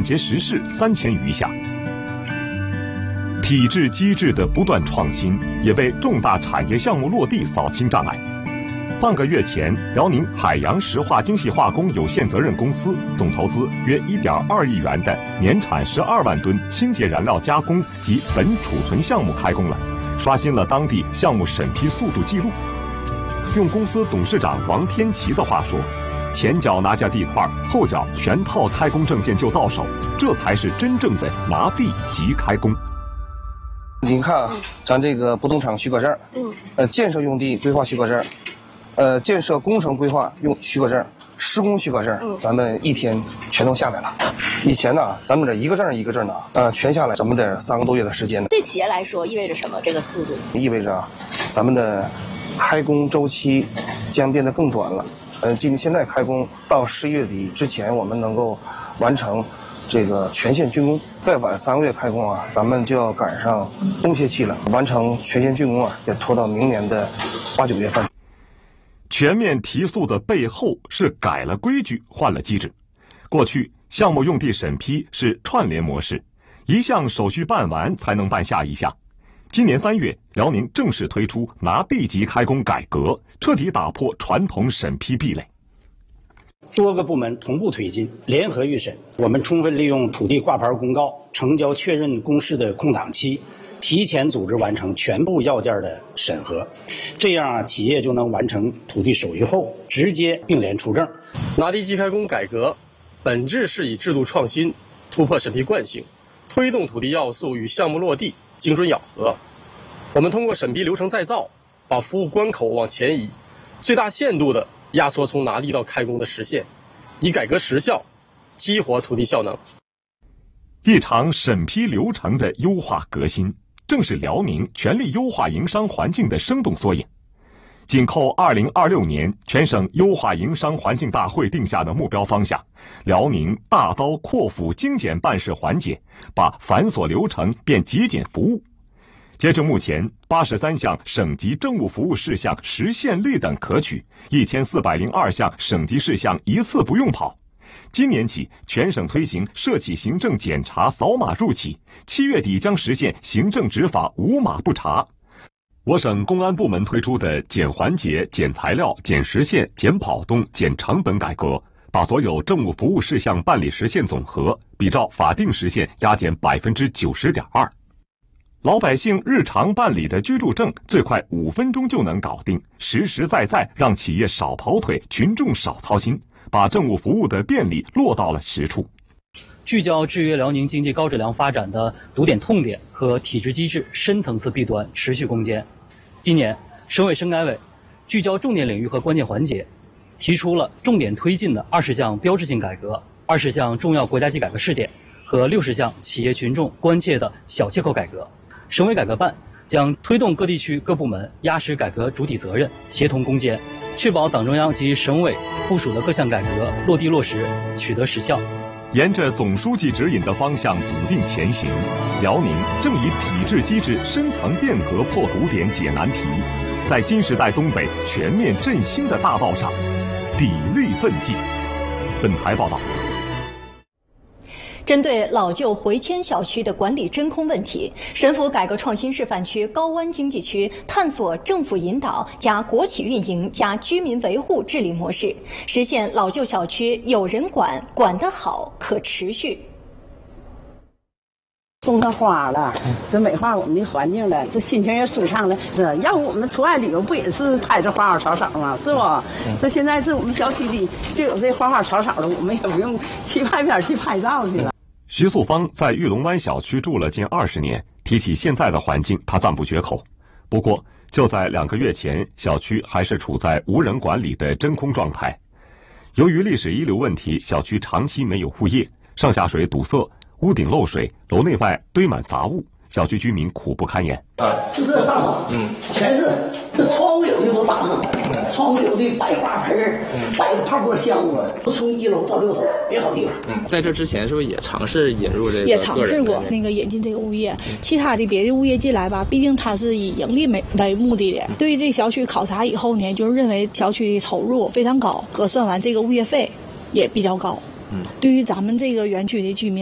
结实事3000余项。体制机制的不断创新，也为重大产业项目落地扫清障碍。半个月前，辽宁海洋石化精细化工有限责任公司总投资约1.2亿元的年产12万吨清洁燃料加工及本储存项目开工了，刷新了当地项目审批速度记录。用公司董事长王天琪的话说，前脚拿下地块，后脚全套开工证件就到手，这才是真正的拿地即开工。 您看啊，咱这个不动产许可证，建设用地规划许可证，建设工程规划用许可证，施工许可证，咱们一天全都下来了。以前呢，咱们这一个证一个证呢，全下来咱们得3个多月的时间。 对企业来说意味着什么？这个速度意味着咱们的开工周期将变得更短了。现在开工到11月底之前，我们能够完成这个全线竣工，再晚3个月开工啊，咱们就要赶上冬歇期了。完成全线竣工啊，得拖到明年的8、9月份。 全面提速的背后是改了规矩，换了机制。过去项目用地审批是串联模式，一项手续办完才能办下一项。今年3月，辽宁正式推出拿地即开工改革，彻底打破传统审批壁垒。 多个部门同步推进，联合预审。我们充分利用土地挂牌公告、成交确认公示的空档期，提前组织完成全部要件的审核，这样企业就能完成土地手续后直接并联出证。 拿地即开工改革本质是以制度创新突破审批惯性，推动土地要素与项目落地精准咬合。我们通过审批流程再造，把服务关口往前移，最大限度地压缩从拿地到开工的时限，以改革实效激活土地效能。 一场审批流程的优化革新，正是辽宁全力优化营商环境的生动缩影。紧扣2026年全省优化营商环境大会定下的目标方向，辽宁大刀阔斧精简办事环节，把繁琐流程变节俭服务。截至目前，83项省级政务服务事项实现率等可取，1402项省级事项一次不用跑。今年起，全省推行涉企行政检查扫码入企，7月底将实现行政执法无码不查。我省公安部门推出的减环节、减材料、减时限、减跑动、减成本改革，把所有政务服务事项办理时限总和比照法定时限压减90.2%。老百姓日常办理的居住证最快5分钟就能搞定，实实在在让企业少跑腿，群众少操心，把政务服务的便利落到了实处。 聚焦制约辽宁经济高质量发展的堵点痛点和体制机制深层次弊端持续攻坚。今年，省委省改委聚焦重点领域和关键环节，提出了重点推进的20项标志性改革、20项重要国家级改革试点和60项企业群众关切的小切口改革。省委改革办将推动各地区各部门压实改革主体责任，协同攻坚，确保党中央及省委部署的各项改革落地落实，取得实效。 沿着总书记指引的方向笃定前行，辽宁正以体制机制深层变革破堵点解难题，在新时代东北全面振兴的大道上砥砺奋进。本台报道。 针对老旧回迁小区的管理真空问题，省府改革创新示范区高湾经济区探索政府引导加国企运营加居民维护治理模式，实现老旧小区有人管，管得好，可持续。 种上花了，这美化我们的环境了，这心情也舒畅了。这要我们出外旅游，不也是拍着花花草草吗？是不？这现在是我们小区里就有这花花草草的，我们也不用去外边去拍照去了。 徐素芳在玉龙湾小区住了近20年，提起现在的环境，她赞不绝口。不过，就在2个月前，小区还是处在无人管理的真空状态。由于历史遗留问题，小区长期没有物业，上下水堵塞，屋顶漏水，楼内外堆满杂物，小区居民苦不堪言。 就这上头，全是那窗户有的都打上了，窗户有的摆花盆摆泡沫箱子，从1楼到6楼，别好地方。 在这之前是不是也尝试引入这个？ 也尝试过那个引进这个物业，其他的别的物业进来吧，毕竟它是以盈利为目的的。对于这小区考察以后呢，就是认为小区的投入非常高，核算完这个物业费也比较高。对于咱们这个园区的居民。